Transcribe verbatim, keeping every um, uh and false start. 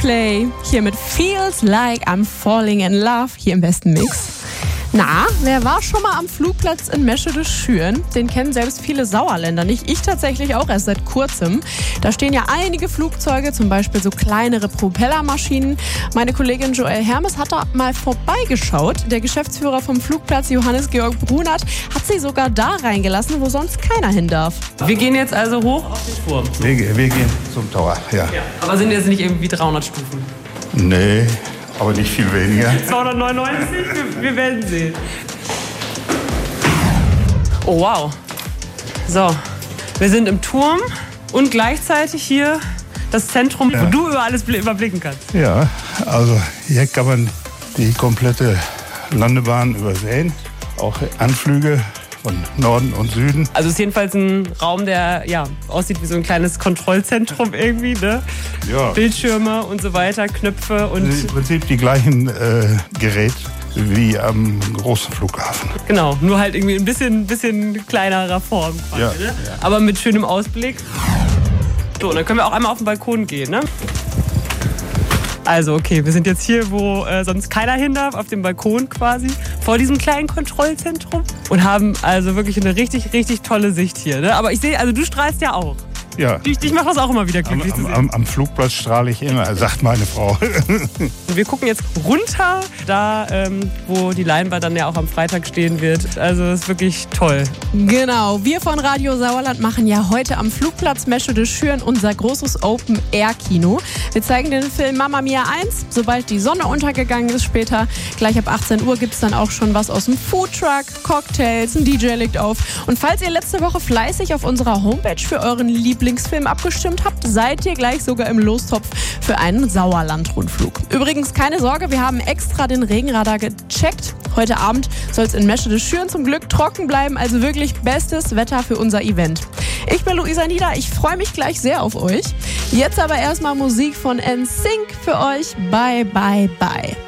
Coldplay hier mit Feels Like I'm Falling in Love hier im besten Mix. Na, wer war schon mal am Flugplatz in Meschede-Schüren? Den kennen selbst viele Sauerländer nicht. Ich tatsächlich auch erst seit kurzem. Da stehen ja einige Flugzeuge, zum Beispiel so kleinere Propellermaschinen. Meine Kollegin Joelle Hermes hat da mal vorbeigeschaut. Der Geschäftsführer vom Flugplatz, Johannes Georg Brunert, hat sie sogar da reingelassen, wo sonst keiner hin darf. Wir gehen jetzt also hoch auf den Turm. Wir, wir gehen zum Tower, ja. ja. Aber sind jetzt nicht irgendwie dreihundert Stufen? Nee. Aber nicht viel weniger. zweihundertneunundneunzig? Wir, wir werden sehen. Oh, wow. So, wir sind im Turm und gleichzeitig hier das Zentrum, ja. wo du über alles überblicken kannst. Ja, also hier kann man die komplette Landebahn übersehen. Auch Anflüge von Norden und Süden. Also es ist jedenfalls ein Raum, der ja, aussieht wie so ein kleines Kontrollzentrum irgendwie, ne? Ja. Bildschirme und so weiter, Knöpfe und... Im Prinzip die gleichen äh, Geräte wie am großen Flughafen. Genau, nur halt irgendwie ein bisschen, bisschen kleinerer Form. Quasi, ja, ne? ja. Aber mit schönem Ausblick. So, und dann können wir auch einmal auf den Balkon gehen, ne? Also, okay, wir sind jetzt hier, wo äh, sonst keiner hin darf, auf dem Balkon quasi, vor diesem kleinen Kontrollzentrum und haben also wirklich eine richtig, richtig tolle Sicht hier. Ne? Aber ich sehe, also du strahlst ja auch. Ja. Ich, ich mache das auch immer wieder glücklich am, zu sehen. Am, am Flugplatz strahle ich immer, sagt meine Frau. Wir gucken jetzt runter, da ähm, wo die Leinwand dann ja auch am Freitag stehen wird. Also das ist wirklich toll. Genau, wir von Radio Sauerland machen ja heute am Flugplatz Meschede-Schüren unser großes Open-Air-Kino. Wir zeigen den Film Mamma Mia eins, sobald die Sonne untergegangen ist später. Gleich ab achtzehn Uhr gibt es dann auch schon was aus dem Foodtruck, Cocktails, ein D J legt auf. Und falls ihr letzte Woche fleißig auf unserer Homepage für euren Lieblingsfilm abgestimmt habt, seid ihr gleich sogar im Lostopf für einen Sauerland-Rundflug. Übrigens, keine Sorge, wir haben extra den Regenradar gecheckt. Heute Abend soll es in Meschede-Schüren zum Glück trocken bleiben, also wirklich bestes Wetter für unser Event. Ich bin Luisa Nieder, ich freue mich gleich sehr auf euch. Jetzt aber erstmal Musik von N Sync für euch. Bye, bye, bye.